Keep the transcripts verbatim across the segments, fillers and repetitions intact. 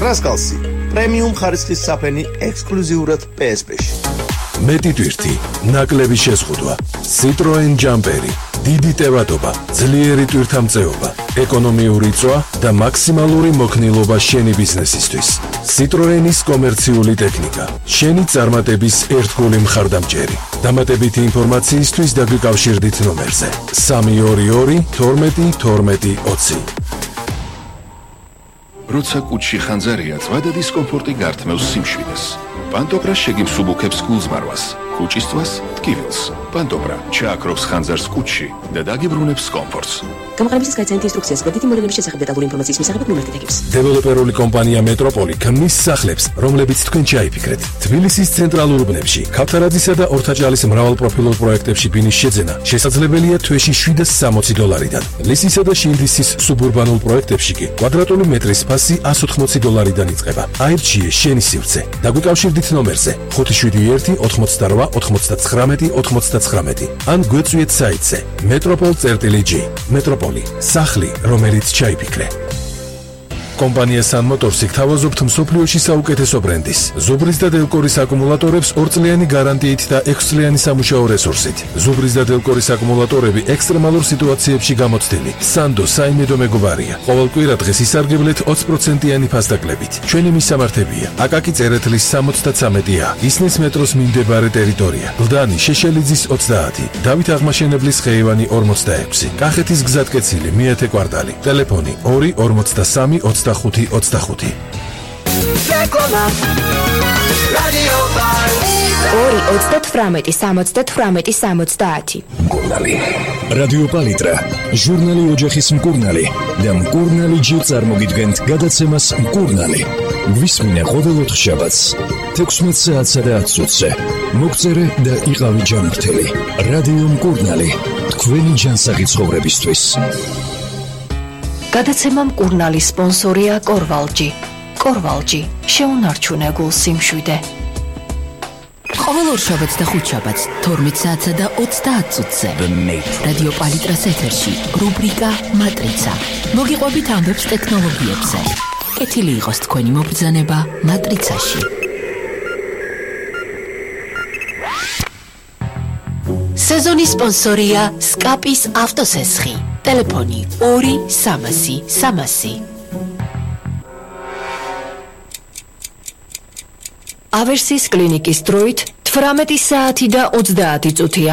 ტრანსკალსი პრემიუმ ხარისხის საფენი ექსკლუზიურად პი ეს პი-ში. მეტი ტვირთი, ნაკლები შეზღუდვა, Citroen ჯამპერი, დიდი ტევადობა, ძლიერი ტვირთამწეობა, ეკონომიური წვა და მაქსიმალური მოქნილობა შენი ბიზნესისთვის. Citroenis კომერციული ტექნიკა, შენი წარმატების ერთგული მხარდამჭერი. დამატებითი ინფორმაციისთვის დაგვიკავშირდით ნომერზე სამი ორი ორი თორმეტი თორმეტი ოცი. როცა კუჩში ხანძარია, ზვადა დისკომფორტი გართმევს სიმშვიდეს. პანტოპრა შეგიმსუბუქებს გულზმარვას, კუჩისთვის ტკივილს. პანტოპრა ჩააქრობს ხანძარს კუჩში და დაგიბრუნებს კომფორტს. გამოყენებისას გაიცანით ინსტრუქციას, გვერდითი მოვლენების შესახებ დეტალური ინფორმაციის მისაღებად მიმართეთ ეგებს. დეველოპერული კომპანია მეტროპოლი ქმნის სახლებს, რომლებიც თქვენ ჩაიფიქრეთ. თბილისის ცენტრალურ უბნებში, ქავთარაძისა და ორთაჭალის მრავალპროფილურ პროექტებში ბინის შეძენა შესაძლებელია თვეში შვიდას სამოცი დოლარიდან. ლისისა და შილდისის სუბურბანულ პროექტებში კი კვადრატული მეტრის ფასი ასი ოცდაოთხი დოლარიდან იწყება. აირჩიე შენი სივრცე. დაგვიკავშირდით ნომერზე ხუთი შვიდი ერთი ოთხმოცდარვა ოთხმოცდაცხრამეტი ოთხმოცდაცხრამეტი ან გვეწვიეთ საიტზე metropol.gi. მეტროპოლი, სახლი, რომელიც ჩაიფიქრე. კომპანია Sun Motors-ი გთავაზობთ მსოფლიოში საუკეთესო ბრენდის, ზუბრის და დელკორის აკუმულატორებს ორწლიანი გარანტიით და ექვსწლიანი სამუშაო რესურსით. ზუბრის და დელკორის აკუმულატორები ექსტრემალურ სიტუაციებში გამოცდილი. Sando საიმედო მეგობარია. ყოველ კვირა დღეს ისარგებლეთ ოცი პროცენტიანი ფასდაკლებით. ჩვენი მისამართებია: აკაკი წერეთლის სამოცდათვრამეტი A, ისნის მეტროს მიმდებარე ტერიტორია, გლდანი შეშელიძის ოცდაათი, დავით აღმაშენებლის ხეივანი ორმოცდაექვსი, კახეთის გზატკეცილი მეათე კვარტალი, ტელეფონი ორი ორმოცდასამი ოცდახუთი ოცდახუთი. ორი ოცდათვრამეტი სამოცდათვრამეტი სამოცდაათი. მკურნალი. რადიო პალიტრა, ჟურნალი ოჯახის მკურნალი და მკურნალი ჯერ წარმოგიდგენთ გადაცემას მკურნალი. გვისმინე ყოველ ოთხშაბათს თექვსმეტ საათსა და ათს ოცზე. მოგწერე და იყავი ჯანმრთელი. რადიო მკურნალი, თქვენი ჯანსაღი ცხოვრებისთვის. გადაცემა მკურნალი სპონსორია კორვალჯი. კორვალჯი, შეუნარჩუნე გულ სიმშვიდე. ყოველ ორშაბათს და ხუთშაბათს თორმეტ საათსა და ოცდაათ წუთზე რადიო პალიტრას ეთერში რუბრიკა მატრიცა. მოგიყვებით ამბებს ტექნოლოგიებზე. კეთილი იყოს თქვენი მობრძანება მატრიცაში. სეზონის სპონსორია სკაპის ავტოსესხი. ტელეფონი ორი სამასი სამასი. ავერსის კლინიკის დროით თვრამეტი საათი და ოცდაათი წუთია.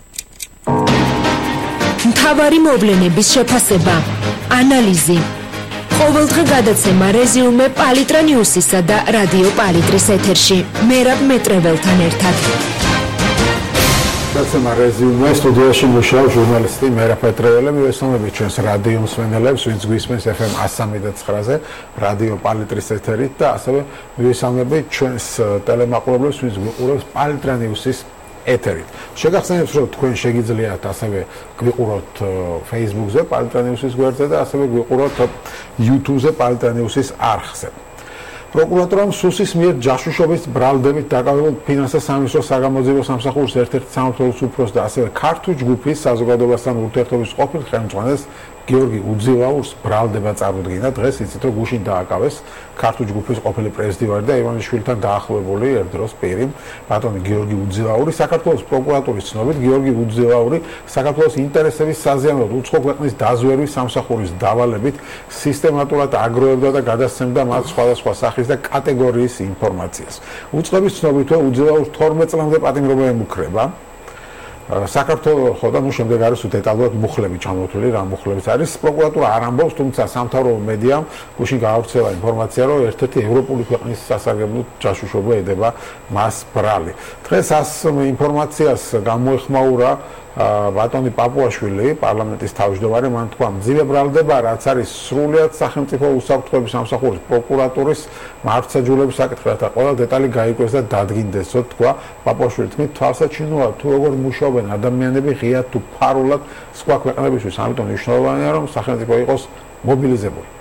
მთავარი მოვლენების შეფასება, ანალიზი. ყოველდღე გადაცემა რეზიუმე პალიტრა ნიუსისა და რადიო პალიტრის ეთერში. მერაბ მეტრეველთან ერთად. გადაცემა რეზიუმე სტუდიაში მუშაობს ჟურნალისტი მერაბ მეტრეველი. მივესალმებით ჩვენს რადიო მსმენელებს, ვინც გვისმენს ეფ ემ εκατო სამი და ცხრაზე რადიო პალიტრის ეთერით და ასევე მივესალმებით ჩვენს ტელემაყურებლებს, ვინც გვიყურებს პალიტრა ნიუსის ეთერით. შეგახსენებთ, რომ თქვენ შეგიძლიათ ასევე გვიყუროთ Facebook-ზე პალიტრა ნიუსის გვერდზე და ასევე გვიყუროთ YouTube-ზე პალიტრა ნიუსის არხზე. პროკურატურამ სუსის მიერ ჯაშუშობის ბრალდებით დაკავებულ ფინანსთა სამინისტროს საგამოძიებო სამსახურის ერთ-ერთ სამმართველოს უფროსს და ასევე ქართულ ჯგუფის საზოგადოებასთან ურთიერთობის ყოფილ ხელმძღვანელს გიორგი უძილაურს ბრალდება წარუდგინა. დღეს იცით, რომ გუშინ დააკავეს ქართულ ჯგუფის ყოფილი პრეზიდენტი და ივანიშვილთან დაახლოებული ერთ-დროს პირი, ბატონი გიორგი უძილაური. საქართველოს პროკურატურის ცნობით, გიორგი უძილაური საქართველოს ინტერესების საზიანოდ უცხო ქვეყნის დაზვერვის სამსახურის დავალებით სისტემატურად აგროვებდა და გადასცემდა მათ სხვადასხვა სახის და კატეგორიის ინფორმაციას. უწყების ცნობით, უძილაურს თორმეტ წლამდე პატიმრობა ემუქრება. საქართველოს ხო და ნუ შემდეგ არის დეტალურად მუხლები ჩამოთვლილი, რა მუხლებიც არის. პროკურატურა არ ამბობს, თუმცა სამთავრობო მედიამ გუშინ გაავრცელა ინფორმაცია, რომ ერთ-ერთი ევროპული ქვეყნის სასარგებლოდ ჯაშუშობა ედება მას ბრალი. დღეს ამ ინფორმაციას გამოეხმაურა ბატონი პაპუაშვილი, პარლამენტის თავმჯდომარე, მან თქვა, მძიმე ბრალდება, რაც არის სრულიად სახელმწიფო უსაფრთხოების სამსახურის პროკურატურის მართლმსაჯულების საკითხი, რათა ყველა დეტალი გაიკვეს და დადგინდესო, თქვა პაპუაშვილი. თქმით, თვალსაჩინოა თუ როგორ მუშაობენ ადამიანები ღიად თუ ფარულად სხვა ქვეყნებისთვის, ამიტომ მნიშვნელოვანია, რომ სახელმწიფო იყოს მობილიზებული.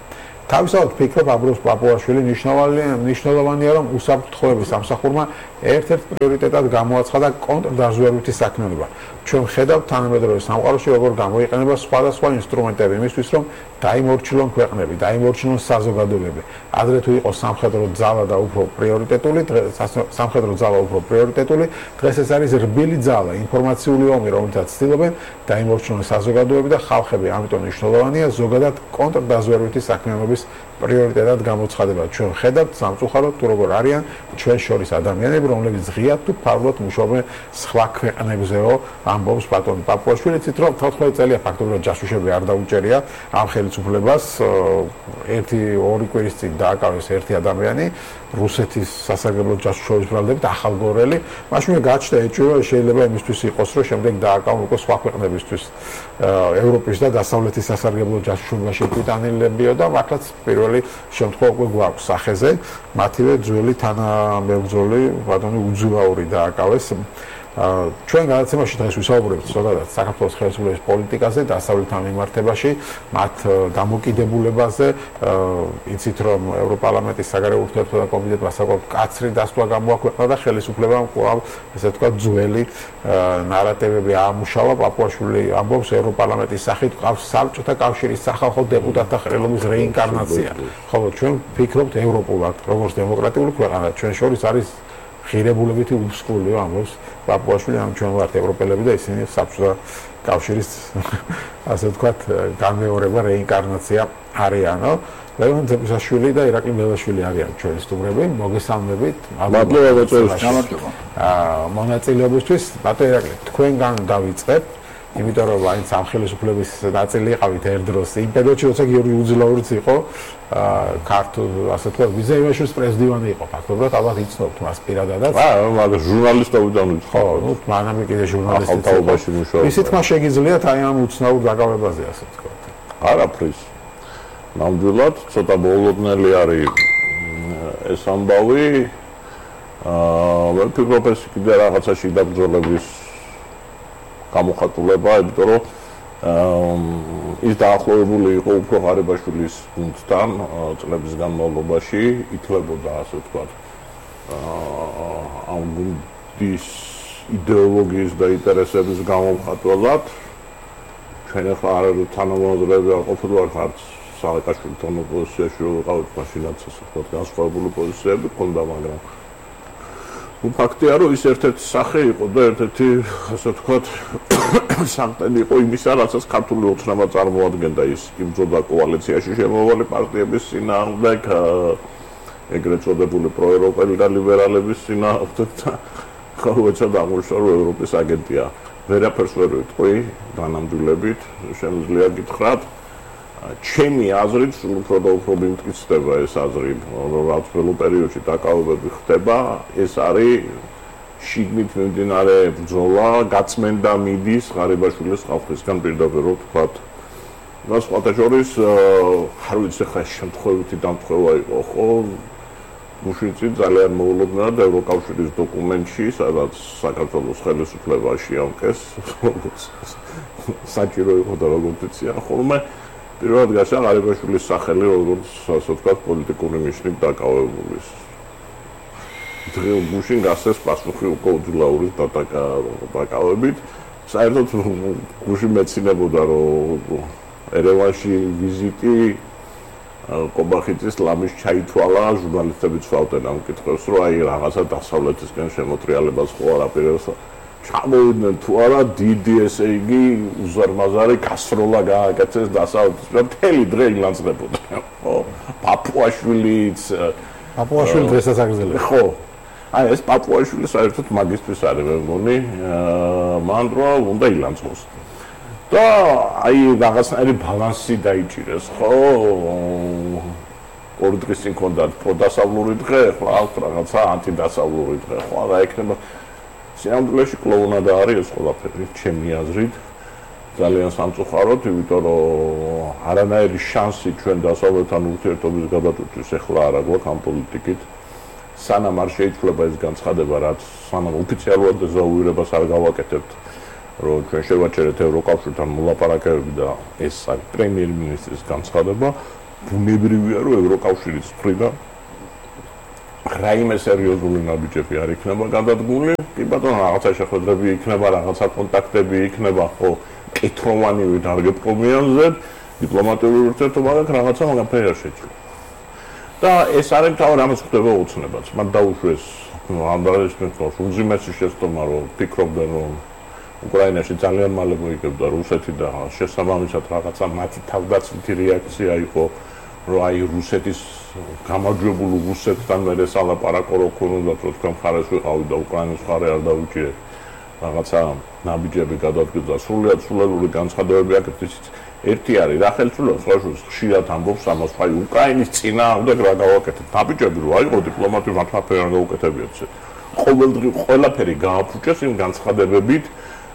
თავისთავად ფიქრობ აბროს პაპუაშვილი მნიშვნელოვანია რომ უსაფრთხოების სამსახურმა ერთ-ერთ პრიორიტეტად გამოაცხადა კონტრდაზვერვითი საქმიანობა. ჩვენ ხედავთ თანამედროვე სამყაროში როგორ გამოიყენება სხვადასხვა ინსტრუმენტები იმისთვის რომ დაიმორჩილონ ქვეყნები, დაიმორჩილონ საზოგადოებები. ადრე თუ იყო სამხედრო ძალა და უფრო პრიორიტეტული, სამხედრო ძალა უფრო პრიორიტეტული, დღეს ეს არის რბილი ძალა, ინფორმაციული ომი, რომელთაც ცდილობენ დაიმორჩილონ საზოგადოებები და ხალხები, ამიტომ მნიშვნელოვანია ზოგადად კონტრდაზვერვითი საქმიანობის პრიორიტეტად გამოცხადება. ჩვენ ხედავთ სამწუხაროდ თუ როგორ არიან ჩვენ შორის ადამიანები, რომლებიც ღიად თუ ფარულად მუშაობენ სხვა ქვეყნებზეო, ამბობს ბატონი პაპუაშვილი, ცით რომ თოთხმეტ წელია ფაქტობრივად ჯაშუშები არ დაუჭერია ამ ხელისუფლებას. ერთი ორი კვირის წინ დააკავეს ერთი ადამიანი რუსეთის სასარგებლო ჯაშუშობის ბრალდებით ახალგორელი, მაშინ გაჩნდა ეჭვი, შეიძლება იმისთვის იყოს, რომ შემდეგ დააკავონ უკვე სხვა ქვეყნებისთვის ევროპის და დასავლეთის სასარგებლო ჯაშუშობაში კვიტანილებიო და მართლაც პირველი შემთხვევა უკვე გვაქვს სახეზე, მათივე ძველი თანამებრძოლი ბატონი უძილაური დააკავეს. ჩვენ გადაცემაში დღეს ვისაუბრებთ ზოგადად საქართველოს ხელისუფლების პოლიტიკაზე, დასავლეთთან მიმართებაში, მათ დამოკიდებულებაზე. იცით რომ ევროპარლამენტის საგარეო ურთიერთობათა კომიტეტმა საკმაოდ მკაცრი დასტვა გამოაქვეყნა და ხელისუფლებამ კვლავ ესე ვთქვათ ძველი ნარატივები აამუშავა. პაპუაშვილი ამბობს ევროპარლამენტის სახით ყავს საბჭოთა კავშირის სახალხო დეპუტატთა ხელობის რეინკარნაცია. ხოლო ჩვენ ვფიქრობთ ევროპულად, როგორც დემოკრატიული ქვეყანა, ჩვენ შორის არის ღირებულებითი უსკულიო ამბობს პაპუაშვილი, ამ ჩვენ ვართ ევროპელები და ისინი საბჭოთა კავშირის ასე ვთქვათ განმეორება რეინკარნაცია არიანო. ლევან ძებისაშვილი და ირაკლი მელაშვილი არიან ჩვენი სტუმრები. მოგესალმებით. მადლობა მოწვევისთვის. აა მონაწილეობისთვის. ბატონო ირაკლი, თქვენგან დავიწყებ. იმიტომ რომ აი ამ ხელისუფლების ნაწილი იყავით ერთ დროს. იმ პერიოდში როცა გიორგი უძილაურიც იყო, აა ქართულ ასე ვთქვათ, ვიზეიმაშის პრეზიდენტი იყო. ფაქტობრივად ალბათ იცნობთ მას პირადადაც. აა, მაგრამ ჟურნალისტობიდან ხო, ნუ მანამდე კიდე ჟურნალისტი ახალთაობაში მუშაობდა. ისიც მას შეგიძლიათ აი ამ უცნაურ დაკავებაზე ასე ვთქვათ. არაფრის. ნამდვილად ცოტა ბოლოდნელი არის ეს ამბავი. აა, ვფიქრობ ეს კიდე რაღაცაში დაბრძოლების გამოხატულება, იმიტომ რომ ის დაახლოებული იყო უფრო ღარიბაშვილის გუნდთან წლების განმავლობაში, ითვლებოდა ასე ვთქვათ ამ გუნდის იდეოლოგიის და ინტერესების გამომხატველად. ჩვენ ახლა არ თანამოაზრეები არ ყოფილვართ არც სააკაშვილთან ოპოზიციაში რომ ვიყავით, მაშინაც ასე ვთქვათ განსხვავებული პოზიციები ჰქონდა, მაგრამ ფაქტია რომ ის ერთ-ერთი სახე იყო და ერთ-ერთი ასე ვთქვათ სამტენი იყო იმისა, რასაც ქართული ოცნება წარმოადგენდა. ის იბრძოდა კოალიციაში შემოვალი პარტიების წინააღმდეგ, ეგრეთ წოდებული პროევროპელი და ლიბერალების წინააღმდეგ და ხალხოცა დამუშავე რომ ევროპის აგენტია. ვერაფერს ვერ ვიტყვი განამდვილებით, შემიძლია გითხრათ. ჩემი აზრით უფრო და უფრო მიმტკიცდება ეს აზრი, რომ რაც ბოლო პერიოდში დაკავებები ხდება, ეს არის შიგნით მიმდინარე ბრძოლა, გაწმენდა მიდის ღარიბაშვილის ხალხისგან პირდაპირ ვთქვათ. და სხვათა შორის არ ვიცი ხა შემთხვევითი დამტყევა იყო, ხო? მუშინცი ძალიან მოულოდნელად ევროკავშირის დოკუმენტში, სადაც საქართველოს ხელისუფლება შეამკეს, როგორც საჭირო იყო და როგორც იციან ხოლმე პირველად გაშა ღარიბაშვილის სახელი როგორც ასე ვთქვათ პოლიტიკური ნიშნით დაკავებულის. დღე მუშინ გასცეს პასუხი უკვე უძილაურის დაკავებით. საერთოდ მუშინ მეცინებოდა რომ ერევანში ვიზიტი კობახიძის ლამის ჩაითვალა, ჟურნალისტები ცვალდნენ ამ კითხვებს, რომ აი რაღაცა დასავლეთისკენ შემოტრიალებას ხო არ აპირებს. ჩამოვიდნენ თუ არა დიდი ესე იგი უზარმაზარი გასროლა გააკეთეს დასავლეთის მთელი დღე ილანძღებოდა. ხო, პაპუაშვილიც პაპუაშვილი დღესაც აგრძელებს. ხო. აი ეს პაპუაშვილი საერთოდ მაგისტრის არის მე მგონი, მან რა უნდა ილანძღოს. და აი რაღაცნაირი ბალანსი დაიჭირეს, ხო? ორი დღის წინ ქონდათ პროდასავლური დღე, ხო, აქვს რაღაცა ანტიდასავლური დღე, ხო, რა იქნება სიამოვნებაში კლოუნადა არის ეს ყველაფერი, ჩემი აზრით. ძალიან სამწუხაროდ, იმიტომ რომ არანაირი შანსი ჩვენ დასავლეთთან ურთიერთობის გადატვირთვის ახლა არ აქვს ამ პოლიტიკით. სანამ არ შეიცვლება ეს განცხადება, რაც სანამ ოფიციალურად ზაუირებას არ გავაკეთებთ, რომ ჩვენ შევაჩერეთ ევროკავშირთან მოლაპარაკებები და ეს არის პრემიერ-მინისტრის განცხადება, ბუნებრივია რომ ევროკავშირის მხრიდან რაიმე სერიოზული ნაბიჯები არ იქნება გადადგმული, კი ბატონო, რაღაცა შეხვედრები იქნება, რაღაცა კონტაქტები იქნება, ხო, კეთროვანი დარგეპყრობიანზე, დიპლომატიური ურთიერთობა და რაღაცა მაგაფერი არ შეჭრა. და ეს არის თავად ამას ხდება უცნებაც. მან დაუშვეს ანდრეის მეთქოს უზიმესი შეცდომა რომ ფიქრობდა რომ უკრაინაში ძალიან მალე მოიგებდა რუსეთი და შესაბამისად რაღაცა მათი თავდაცვითი რეაქცია იყო რომ აი რუსეთის გამარჯვებული რუსეთთან მერე სალაპარაკო რო ქონდათ რომ თქვენ მხარეს ვიყავით და უკრაინის მხარე არ დავიჭირეთ რაღაცა ნაბიჯები გადადგა სრულიად სულელური განცხადებები აქეთ ერთი არის რა ხელმძღვანელობს ხაშუს ხშირად ამბობს ამას აი უკრაინის წინააღმდეგ რა გავაკეთეთ ნაბიჯები რომ აიღო დიპლომატიური მართლაფერი არ გავუკეთებიათ ყოველდღე ყველაფერი გააფუჭეს იმ განცხადებებით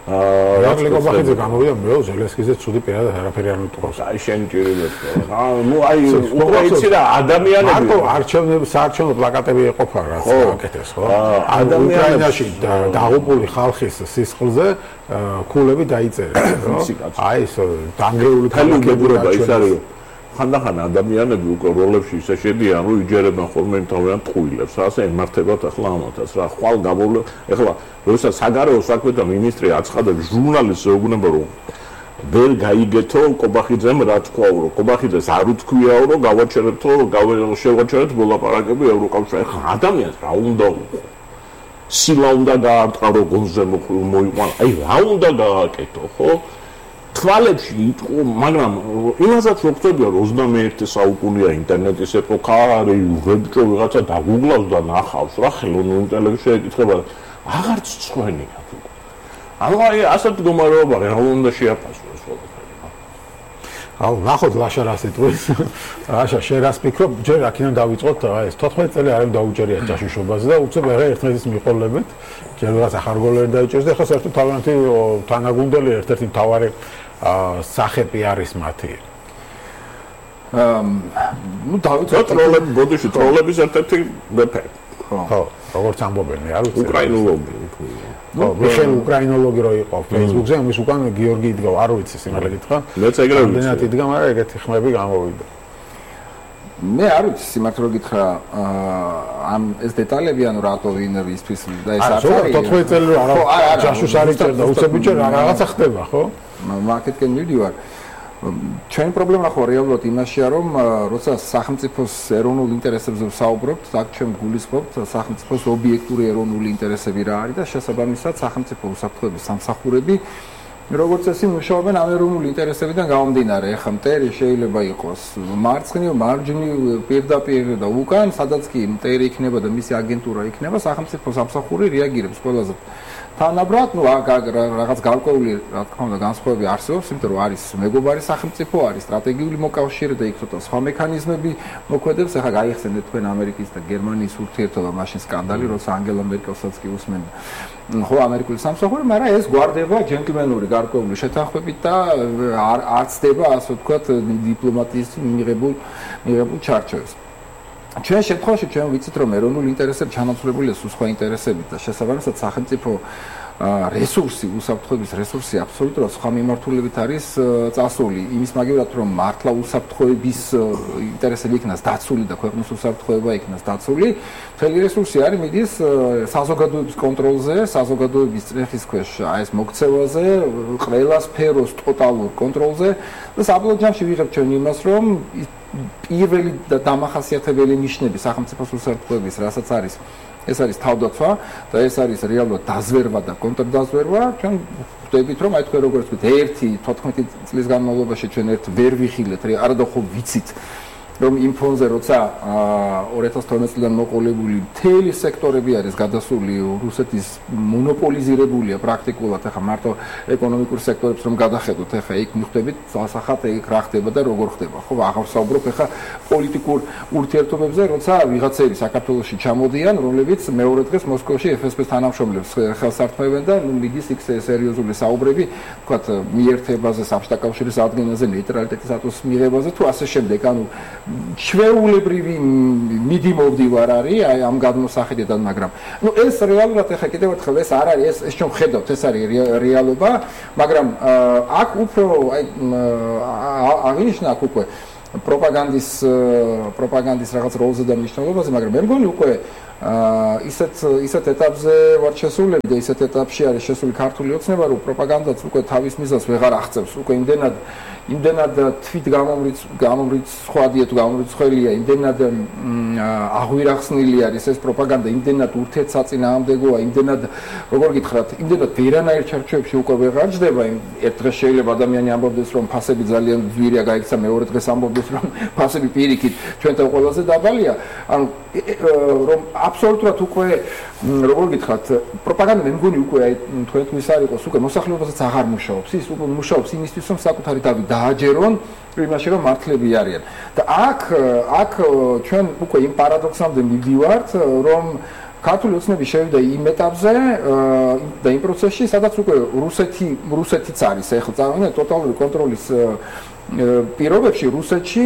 აა ლეგო ბახიძე გამოვიდა მეო ზელენსკიზე ცუდი პირადად არაფერი არ მიტყავს აი შენ ჭირილებს აა ნუ აი უკრაინაში რა ადამიანები მარტო არჩევნების საარჩევნო პლაკატები ეყოფა რა აკეთეს ხო ადამიანებში დაღუპული ხალხის სისხლზე ქულები დაიწერეს ხო აი ეს დანგრეული ქალიგებურება ის არის რომ ხანდახან ადამიანები უკვე როლებში ისე შედიან რომ იჯერებენ ხოლმე თავიანთ ტყუილებს ასე ემართებათ ახლა ამათაც რა ხვალ გამოვლე ახლა როცა საგარეო საქმეთა მინისტრი აცხადებს ჟურნალისტს ეუბნება რომ ვერ გაიგეთო კობახიძემ რა თქვა რომ კობახიძეს არ უთქვიაო რომ გავაჩერებთო შევაჩერეთ მოლაპარაკები ევროკავშირში ახლა ადამიანს რა უნდა უყო სილა უნდა გაარტყარო გონზე მოიყვან აი რა უნდა გააკეთო ხო თვალებში იტყო, მაგრამ იმასაც რო ხდებია რომ ოცდამეერთე საუკუნეა ინტერნეტის ეპოქა არის, ვებჭო ვიღაცა დაგუგლავს და ნახავს რა ხელოვნური ინტელექტი ეკითხება, აღარც ცხვენია. ანუ აი ასეთ მდგომარეობა რა უნდა შეაფასოს ყველაფერი. აუ, ნახოთ ლაშა რა სიტყვის. ლაშა შენ რას ფიქრობ, ჯერ აქედან დავიწყოთ ეს თოთხმეტი წელი არ დაუჯერია ჯაშუშობაზე და უცებ აღარ ერთმანეთის მიყოლებით. ჯერ რაღაც ახარგოლერი დაიჭერს და ახლა საერთოდ თავიანთი თანაგუნდელი ერთ-ერთი მთავარი სახები არის მათი. აა ნუ დავიწყოთ ტროლები, ბოდიში ტროლების ერთ-ერთი მეფე. ხო, როგორც ამბობენ, არ ვიცი. უკრაინოლოგი. ნუ მიხეილ უკრაინოლოგი რო იყო Facebook-ზე, ამის უკან გიორგი იდგა, არ ვიცი სიმართლე გითხრა. მეც ეგრე ვიცი. ბენატი იდგა, მაგრამ ეგეთი ხმები გამოვიდა. მე არ ვიცი სიმართლე რო გითხრა, ამ ეს დეტალები ანუ რატო ვინ ისთვის და ეს არ არის. თოთხმეტი წელი რო არა ჯაშუს არ იჭერდა, უცებიჭერ რაღაცა ხდება, ხო? მარკეტინგ მივდივარ. ჩვენ პრობლემა ხო რეალურად იმაშია, რომ როცა სახელმწიფოს ეროვნულ ინტერესებზე ვსაუბრობთ, აქ ჩვენ გულისხმობთ სახელმწიფოს ობიექტური ეროვნული ინტერესები რა არის და შესაბამისად სახელმწიფო უსაფრთხოების სამსახურები როგორც წესი მუშაობენ ამ ეროვნული ინტერესებიდან გამომდინარე. ეხლა მტერი შეიძლება იყოს მარცხნივ, მარჯვნივ, პირდაპირ და უკან, სადაც კი მტერი იქნება და მისი აგენტურა იქნება, სახელმწიფო სამსახური რეაგირებს ყველაზე თანაბრად, ну, რაღაც გარკვეული, რა თქმა უნდა, განსხვავებები არსებობს, იმიტომ რომ არის მეგობარი სახელმწიფო, არის სტრატეგიული მოკავშირე და იქ ცოტა სხვა მექანიზმები მოქმედებს. ახლა გაიხსენეთ თქვენ ამერიკის და გერმანიის ურთიერთობა, მაშინ სკანდალი, როცა ანგელა მერკელსაც კი უსმენდა. ხო, ამერიკული სამსახური, მაგრამ ეს გვარდება ჯენტლმენური გარკვეული შეთანხმებით და არ არ ცდება, ასე ვთქვათ, დიპლომატიის მიღებულ მიღებულ ჩარჩოებს. ჩვენ შემთხვევაში ჩვენ ვიცით რომ ეროვნული ინტერესები ჩანაცვლებულია სხვა ინტერესებით და შესაბამისად სახელმწიფო რესურსი, უსაფრთხოების რესურსი აბსოლუტურად სხვა მიმართულებით არის წასული. იმის მაგივრად რომ მართლა უსაფრთხოების ინტერესები იქნას დაცული და ქვეყნის უსაფრთხოება იქნას დაცული, მთელი რესურსი არის მიდის საზოგადოების კონტროლზე, საზოგადოების წრეხის ქვეშ აი ეს მოქცევაზე, ყველა სფეროს ტოტალურ კონტროლზე და საბოლოო ჯამში ვიღებთ ჩვენ იმას რომ პირველი და დამახასიათებელი ნიშნები სახელმწიფოს უსაფრთხოების, რასაც არის ეს არის თავდაცვა და ეს არის რეალურად დაზვერვა და კონტრდაზვერვა. ჩვენ ხვდებით რომ აი თქვენ როგორც ვთქვით, ერთი თოთხმეტი წლის განმავლობაში ჩვენ ერთ ვერ ვიხილეთ, არა და ხო ვიცით რომ იმ ფონზე როცა ორი ათას თორმეტი წლიდან მოყოლებული მთელი სექტორები არის გადასული რუსეთის მონოპოლიზირებულია პრაქტიკულად ახლა მარტო ეკონომიკურ სექტორებს რომ გადახედოთ ახლა იქ მიხვდებით სასახად იქ რა ხდება და როგორ ხდება ხო აღარ საუბრობ ახლა პოლიტიკურ ურთიერთობებზე როცა ვიღაცები საქართველოში ჩამოდიან რომლებიც მეორე დღეს მოსკოვში ეფ ეს პე-ს თანამშრომლებს ხელს ართმევენ და ნუ მიდის იქ სერიოზული საუბრები თქვათ მიერთებაზე საბჭოთა კავშირის ადგენაზე ნეიტრალიტეტის სტატუსის მიღებაზე თუ ასე შემდეგ ანუ ჩვეულებრივი მიდი მოვდივარ არის აი ამ გადმოსახედიდან მაგრამ ნუ ეს რეალურად ახლა კიდევ ერთხელ ეს არ არის ეს ეს ჩვენ ხედავთ ეს არის რეალობა მაგრამ აქ უფრო აი აღინიშნა აქ უკვე პროპაგანდის პროპაგანდის რაღაც როლზე და მნიშვნელობაზე, მაგრამ მე მგონი უკვე ისეთ ისეთ ეტაპზე ვარ შესულები და ისეთ ეტაპში არის შესული ქართული ოცნება, რომ პროპაგანდაც უკვე თავის მიზანს ვეღარ აღწევს, უკვე იმდენად იმდენად თვით გამომრიც გამომრიცხვადია თუ გამომრიცხველია, იმდენად აღვირახსნილი არის ეს პროპაგანდა, იმდენად ურთიერთსაწინააღმდეგოა, იმდენად როგორ გითხრათ, იმდენად ვერანაირ ჩარჩოებში უკვე ვეღარ ჯდება. ერთ დღეს შეიძლება ადამიანი ამბობდეს, რომ ფასები ძალიან ძვირია გაიქცა, მეორე დღეს ამბობდეს, რომ ფასები პირიქით ჩვენთან ყველაზე დაბალია. ანუ რომ აბსოლუტურად უკვე როგორ გითხრათ, პროპაგანდა მე მგონი უკვე თქვენთვის არ იყოს, უკვე მოსახლეობასაც აღარ მუშაობს. ის უკვე მუშაობს იმისთვის, რომ საკუთარი თავი დააჯერონ იმაში, რომ მართლები არიან. და აქ აქ ჩვენ უკვე იმ პარადოქსამდე მივდივართ, რომ ქართული ოცნები შევიდა იმ ეტაპზე და იმ პროცესში, სადაც უკვე რუსეთი რუსეთიც არის ეხლა წარმოიდგინეთ ტოტალური კონტროლის პირობებში რუსეთში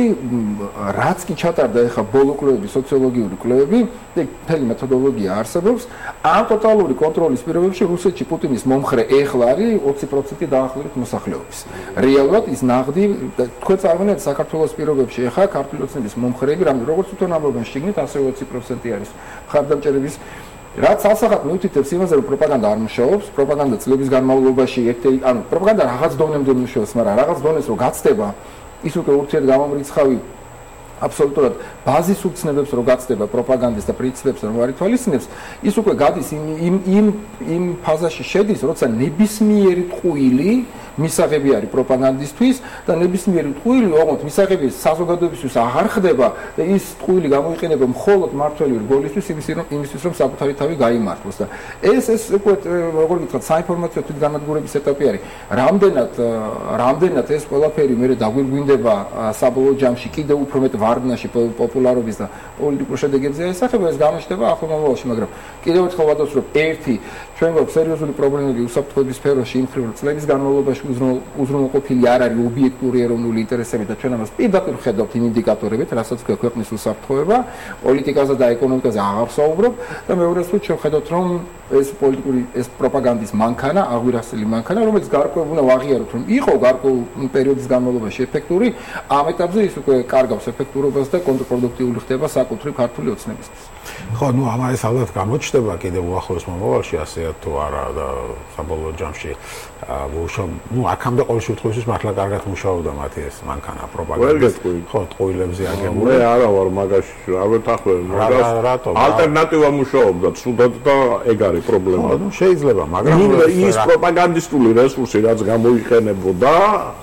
რაც კი ჩატარდა ეხლა ბოლო კვლევები, სოციოლოგიური კვლევები და მთელი მეთოდოლოგია არსებობს, ამ ტოტალური კონტროლის პირობებში რუსეთში პუტინის მომხრე ეხლა არის ოცი პროცენტი დაახლოებით მოსახლეობის. რეალურად ის ნაღდი თქვენ წარმოიდგინეთ საქართველოს პირობებში ეხლა ქართული ოცნების მომხრეები, რამე როგორც თვითონ ამბობენ შიგნით, ასევე ოცი პროცენტი არის მხარდამჭერების. რაც ასახად მიუთითებს იმაზე, რომ პროპაგანდა არ მუშაობს, პროპაგანდა წლების განმავლობაში ერთ-ერთი, ანუ პროპაგანდა რაღაც დონემდე მუშაობს, მაგრამ რაღაც დონეს რო გაცდება, ის უკვე ურთიერთგამომრიცხავი აბსოლუტურად ბაზის უცნებებს რო გაცდება პროპაგანდის და პრინციპებს რომ არ ითვალისწინებს, ის უკვე გადის იმ იმ იმ იმ ფაზაში შედის, როცა ნებისმიერი ტყუილი მისაღები არის პროპაგანდისტვის და ნებისმიერი ტყუილი ოღონდ მისაღები საზოგადოებისთვის აღარ ხდება და ის ტყუილი გამოიყენება მხოლოდ მართველი რგოლისთვის იმისთვის რომ საკუთარი თავი გაიმართლოს და ეს ეს უკვე როგორ გითხრათ საინფორმაციო თვითგანადგურების ეტაპი არის. რამდენად რამდენად ეს ყველაფერი მე დაგვირგვინდება საბოლოო ჯამში კიდევ უფრო მეტ ვარდნაში პოპულარობის და პოლიტიკურ შედეგებზე ესახება, ეს გამოჩნდება ახლო მომავალში, მაგრამ კიდევ ერთხელ ვადოს რომ ერთი ჩვენ გვაქვს სერიოზული პრობლემები უსაფრთხოების სფეროში იმ მხრივ რომ წლების განმავლობაში უზრუნველყოფილი არ არის ობიექტური ეროვნული ინტერესები და ჩვენ ამას პირდაპირ ხედავთ იმ ინდიკატორებით, რასაც ქვია ქვეყნის უსაფრთხოება, პოლიტიკაზე და ეკონომიკაზე აღარ ვსაუბრობ და მეორე რიგში ჩვენ ხედავთ რომ ეს პოლიტიკური ეს პროპაგანდის მანქანა, აღვირახსნილი მანქანა, რომელიც გარკვეულ უნდა ვაღიაროთ, რომ იყო გარკვეულ პერიოდის განმავლობაში ეფექტური, ამ ეტაპზე ის უკვე კარგავს ეფექტურობას და კონტრპროდუქტიული ხდება საკუთრივ ქართული ოცნებისთვის. ხო, ну, ამას ალბათ გამოჩნდება კიდევ უახლოეს მომავალში, ასეა თუ არა და საბოლოო ჯამში მუშაობ, ну, აქამდე ყოველ შემთხვევაში მართლა კარგად მუშაობდა მათი ეს მანქანა პროპაგანდა. ხო, ტყუილებზე აგებული. მე არა ვარ მაგაში, არ ვეთანხმებ, მაგრამ ალტერნატივა მუშაობდა, ცუდად და ეგ არის პრობლემა. ხო, ну, შეიძლება, მაგრამ ის პროპაგანდისტული რესურსი, რაც გამოიყენებოდა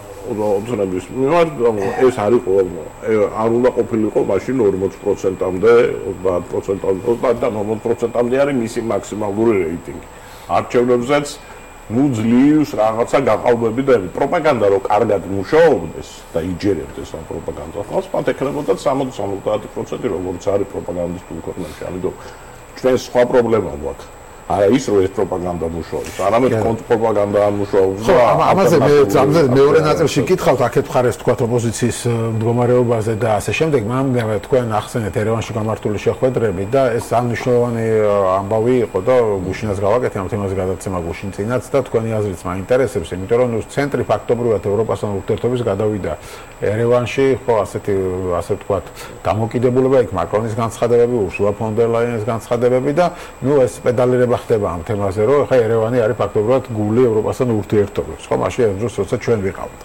ოცნების მიმართ, ეს არ იყო, არ უნდა ყოფილიყო მაშინ ორმოც პროცენტამდე, ოცდაათ პროცენტამდე, ოცდაათ და ორმოც პროცენტამდე არის მისი მაქსიმალური რეიტინგი. არჩევნებზეც ნუ ძლივს რაღაცა გაყალბები და პროპაგანდა რო კარგად მუშაობდეს და იჯერებდეს ამ პროპაგანდას, ხალხს მათ ეკნებოდა სამოცი სამოცდაათი პროცენტი როგორც არის პროპაგანდისტული ქვეყნებში, ამიტომ ჩვენ სხვა პრობლემა გვაქვს. არა ის რო ეს პროპაგანდა მუშაობს, არამედ კონტრპროპაგანდა არ მუშაობს. ხო, ამაზე მე ამაზე მეორე ნაწილში გითხავთ, აქეთ მხარეს თქვათ ოპოზიციის მდგომარეობაზე და ასე შემდეგ, მაგრამ თქვენ ახსენეთ ერევანში გამართული შეხვედრები და ეს მნიშვნელოვანი ამბავი იყო და გუშინაც გავაკეთე ამ თემაზე გადაცემა გუშინ წინაც და თქვენი აზრიც მაინტერესებს, იმიტომ რომ ცენტრი ფაქტობრივად ევროპასთან ურთიერთობის გადავიდა ერევანში, ხო, ასეთი ასე ვთქვათ, დამოკიდებულება იქ მაკრონის განცხადებები, ურსულა ფონ დერ ლაიენის განცხადებები და ნუ ეს პედალირება ხდება ამ თემაზე, რომ ხა ერევანი არის ფაქტობრივად გული ევროპასთან ურთიერთობებს. ხო, მაშინ ეს დროს როცა ჩვენ ვიყავთ.